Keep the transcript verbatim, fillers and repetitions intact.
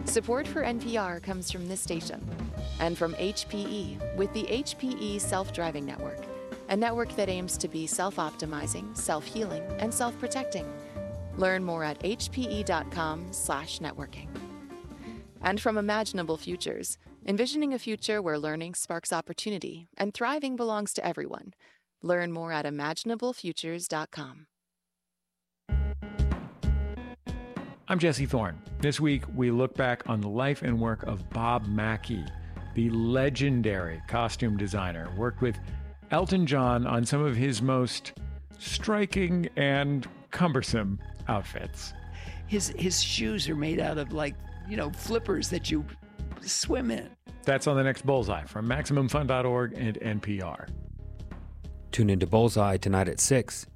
Support for N P R comes from this station and from H P E with the H P E Self-Driving Network, a network that aims to be self-optimizing, self-healing, and self-protecting. Learn more at h p e dot com slash networking. And from Imaginable Futures, envisioning a future where learning sparks opportunity and thriving belongs to everyone. Learn more at imaginable futures dot com. I'm Jesse Thorne. This week, we look back on the life and work of Bob Mackie, the legendary costume designer, worked with Elton John on some of his most striking and cumbersome outfits. His his shoes are made out of, like, you know, flippers that you swim in. That's on the next Bullseye from Maximum Fun dot org and N P R. Tune into Bullseye tonight at six.